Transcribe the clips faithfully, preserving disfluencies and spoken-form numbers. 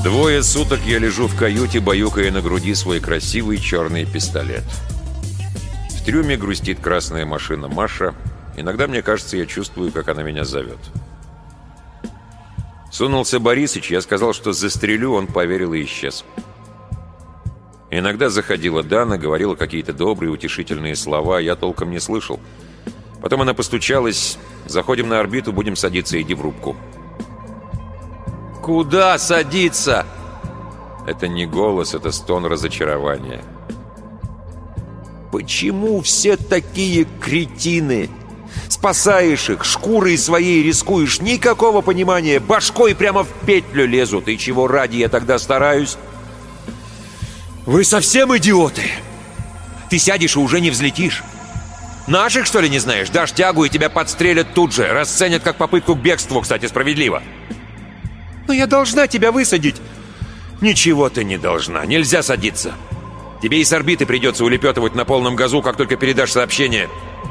Двое суток я лежу в каюте, баюкая на груди свой красивый черный пистолет. В трюме грустит красная машина Маша. Иногда, мне кажется, я чувствую, как она меня зовет. Сунулся Борисыч, я сказал, что застрелю, он поверил и исчез. Иногда заходила Дана, говорила какие-то добрые, утешительные слова, я толком не слышал. Потом она постучалась: «Заходим на орбиту, будем садиться, иди в рубку». «Куда садиться?» Это не голос, это стон разочарования. «Почему все такие кретины? Спасаешь их, шкурой своей рискуешь, никакого понимания, башкой прямо в петлю лезут. И чего ради я тогда стараюсь?» «Вы совсем идиоты! Ты сядешь и уже не взлетишь. Наших, что ли, не знаешь? Дашь тягу, и тебя подстрелят тут же. Расценят как попытку к бегству, кстати, справедливо». «Но я должна тебя высадить». «Ничего ты не должна, нельзя садиться. Тебе и с орбиты придется улепетывать на полном газу, как только передашь сообщение».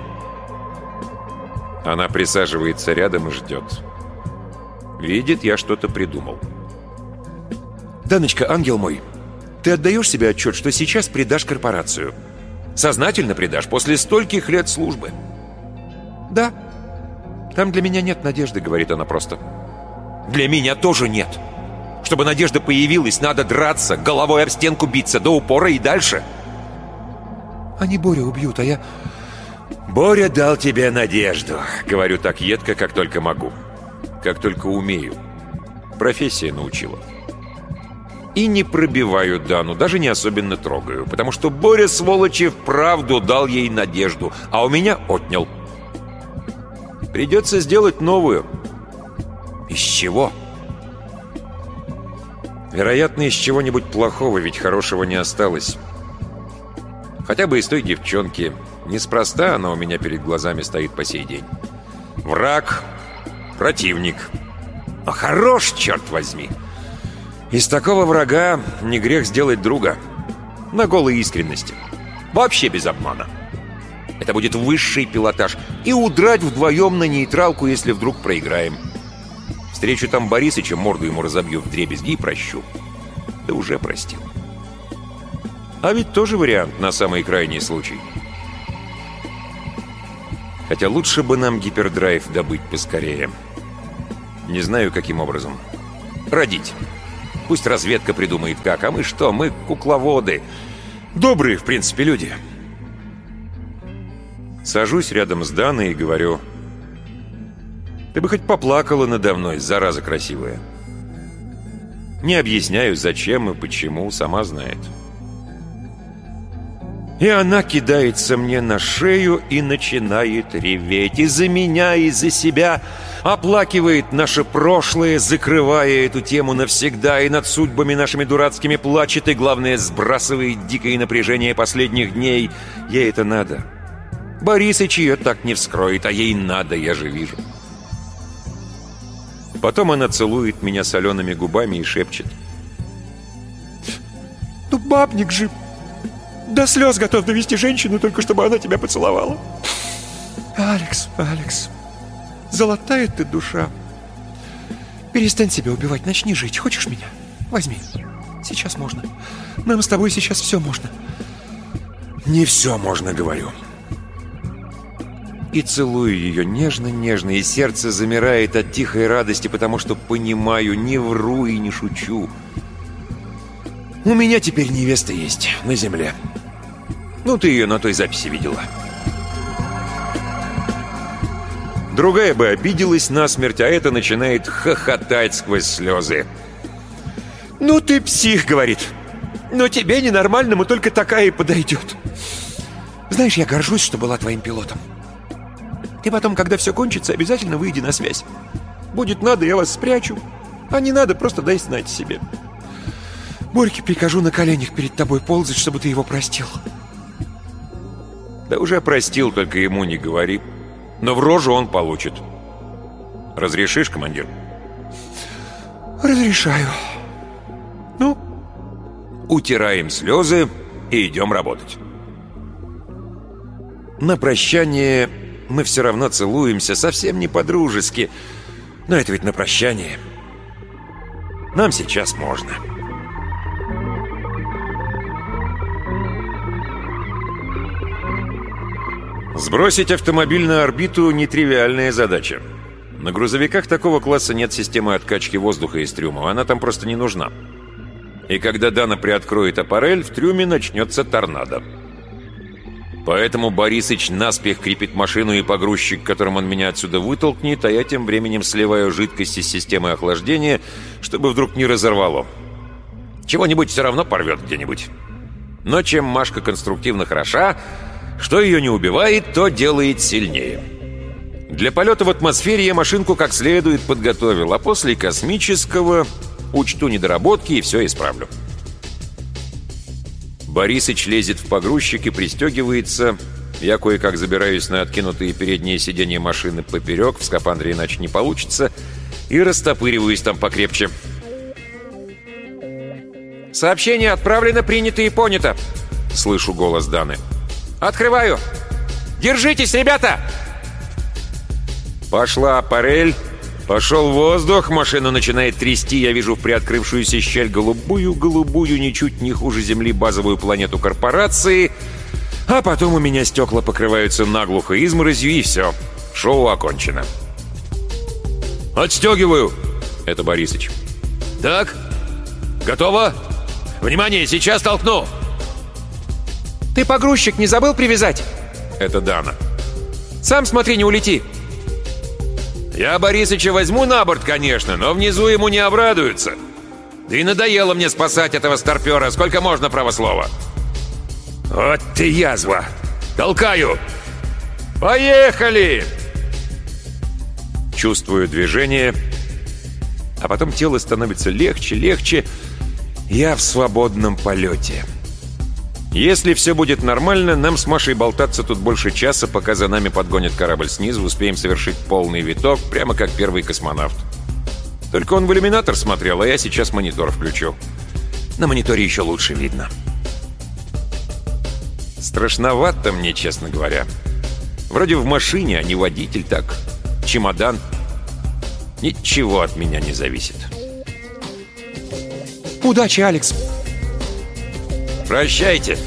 Она присаживается рядом и ждет. Видит, я что-то придумал. «Даночка, ангел мой, ты отдаешь себе отчет, что сейчас предашь корпорацию? Сознательно предашь, после стольких лет службы?» «Да. Там для меня нет надежды», — говорит она просто. «Для меня тоже нет. Чтобы надежда появилась, надо драться, головой об стенку биться, до упора и дальше». «Они Борю убьют, а я...» «Боря дал тебе надежду», — говорю так едко, как только могу. Как только умею. Профессия научила. И не пробиваю Дану, даже не особенно трогаю, потому что Боря, сволочи, вправду дал ей надежду, а у меня отнял. Придется сделать новую. Из чего? Вероятно, из чего-нибудь плохого, ведь хорошего не осталось. Хотя бы из той девчонки. Неспроста она у меня перед глазами стоит по сей день. Враг, противник. А хорош, черт возьми. Из такого врага не грех сделать друга. На голой искренности. Вообще без обмана. Это будет высший пилотаж. И удрать вдвоем на нейтралку, если вдруг проиграем. Встречу там Борисыча, морду ему разобью вдребезги и прощу. Да уже простил. А ведь тоже вариант на самый крайний случай. Хотя лучше бы нам гипердрайв добыть поскорее. Не знаю, каким образом. Родить. Пусть разведка придумает как, а мы что? Мы кукловоды. Добрые, в принципе, люди. Сажусь рядом с Даной и говорю: «Ты бы хоть поплакала надо мной, зараза красивая». Не объясняю, зачем и почему, сама знает. И она кидается мне на шею и начинает реветь. И за меня, и за себя. Оплакивает наше прошлое, закрывая эту тему навсегда. И над судьбами нашими дурацкими плачет. И, главное, сбрасывает дикое напряжение последних дней. Ей это надо. Борисыч ее так не вскроет, а ей надо, я же вижу. Потом она целует меня солеными губами и шепчет: «Ну, бабник же! До слез готов довести женщину, только чтобы она тебя поцеловала. Алекс, Алекс, золотая ты душа. Перестань себя убивать, начни жить. Хочешь меня? Возьми. Сейчас можно. Нам с тобой сейчас все можно». «Не все можно, говорю». И целую ее нежно-нежно, и сердце замирает от тихой радости, потому что понимаю, не вру и не шучу. У меня теперь невеста есть на земле. Ну, ты ее на той записи видела. Другая бы обиделась насмерть, а эта начинает хохотать сквозь слезы. «Ну ты псих», — говорит. «Но тебе, ненормальному, только такая и подойдет. Знаешь, я горжусь, что была твоим пилотом. И потом, когда все кончится, обязательно выйди на связь. Будет надо, я вас спрячу. А не надо, просто дай знать себе. Борьке прикажу на коленях перед тобой ползать, чтобы ты его простил». Да уже простил, только ему не говори. Но в рожу он получит. Разрешишь, командир? Разрешаю. Ну? Утираем слезы и идем работать. На прощание мы все равно целуемся, совсем не по-дружески. Но это ведь на прощание. нам сейчас можно. Сбросить автомобиль на орбиту — нетривиальная задача. На грузовиках такого класса нет системы откачки воздуха из трюма, она там просто не нужна. И когда Дана приоткроет аппарель, в трюме начнется торнадо. Поэтому Борисыч наспех крепит машину и погрузчик, которым он меня отсюда вытолкнет, а я тем временем сливаю жидкость из системы охлаждения, чтобы вдруг не разорвало. Чего-нибудь все равно порвет где-нибудь. Но чем Машка конструктивно хороша, что ее не убивает, то делает сильнее. Для полета в атмосфере я машинку как следует подготовил, а после космического учту недоработки и все исправлю. Борисыч лезет в погрузчик и пристегивается. Я кое-как забираюсь на откинутые передние сиденья машины поперек, в скафандре иначе не получится, и растопыриваюсь там покрепче. «Сообщение отправлено, принято и понято!» Слышу голос Даны. «Открываю! Держитесь, ребята!» Пошла аппарель, пошел воздух, машину начинает трясти, я вижу в приоткрывшуюся щель голубую-голубую, ничуть не хуже Земли, базовую планету корпорации, а потом у меня стекла покрываются наглухо изморозью, и все, шоу окончено. «Отстегиваю!» — это Борисыч. «Так, готово? Внимание, сейчас толкну!» «Ты погрузчик не забыл привязать?» Это Дана. «Сам смотри, не улети!» «Я Борисыча возьму на борт, конечно, но внизу ему не обрадуются. Да и надоело мне спасать этого старпера, сколько можно, право слова!» «Вот ты язва! Толкаю! Поехали!» Чувствую движение, а потом тело становится легче, легче. Я в свободном полете. Если все будет нормально, нам с Машей болтаться тут больше часа, пока за нами подгонит корабль снизу, успеем совершить полный виток, прямо как первый космонавт. Только он в иллюминатор смотрел, а я сейчас монитор включу. На мониторе еще лучше видно. Страшновато мне, честно говоря. Вроде в машине, а не водитель, так. Чемодан. Ничего от меня не зависит. Удачи, Алекс. Прощайте.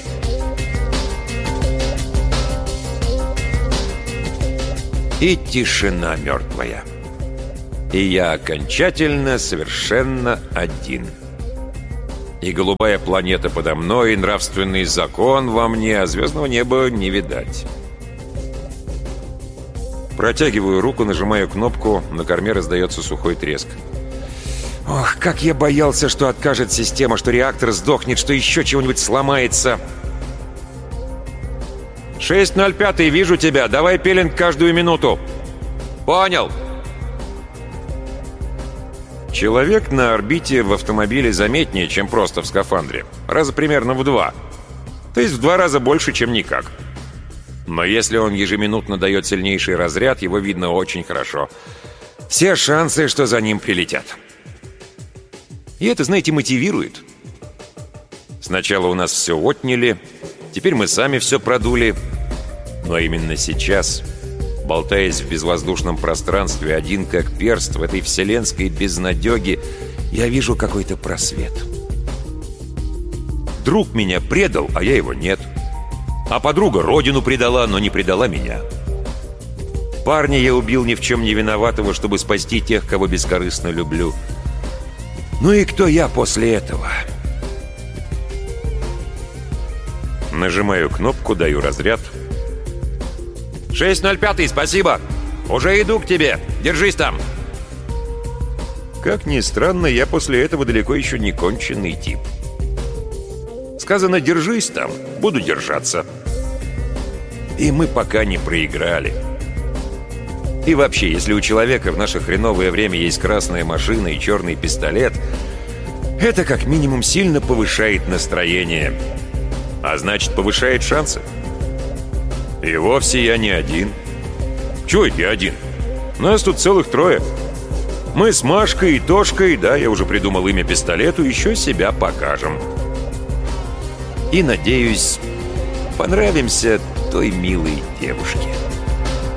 И тишина мертвая. И я окончательно, совершенно один. И голубая планета подо мной, и нравственный закон во мне, а звездного неба не видать. Протягиваю руку, нажимаю кнопку, на корме раздается сухой треск. Ох, как я боялся, что откажет система, что реактор сдохнет, что еще чего-нибудь сломается. шесть ноль пять, вижу тебя. Давай пилинг каждую минуту. Понял. Человек на орбите в автомобиле заметнее, чем просто в скафандре. Раза примерно в два. То есть в два раза больше, чем никак. Но если он ежеминутно дает сильнейший разряд, его видно очень хорошо. Все шансы, что за ним прилетят. И это, знаете, мотивирует. Сначала у нас все отняли, теперь мы сами все продули. Но именно сейчас, болтаясь в безвоздушном пространстве, один как перст в этой вселенской безнадеге, я вижу какой-то просвет. Друг меня предал, а я его нет. А подруга родину предала, но не предала меня. Парня я убил ни в чем не виноватого, чтобы спасти тех, кого бескорыстно люблю. Ну и кто я после этого? Нажимаю кнопку, даю разряд. шесть ноль пять, спасибо. Уже иду к тебе. Держись там. Как ни странно, я после этого далеко еще не конченый тип. Сказано «держись там», буду держаться. И мы пока не проиграли. И вообще, если у человека в наше хреновое время есть красная машина и черный пистолет, это как минимум сильно повышает настроение. А значит, повышает шансы. И вовсе я не один. Чего это я один? Нас тут целых трое. Мы с Машкой и Тошкой, да, я уже придумал имя пистолету, еще себя покажем. И, надеюсь, понравимся той милой девушке.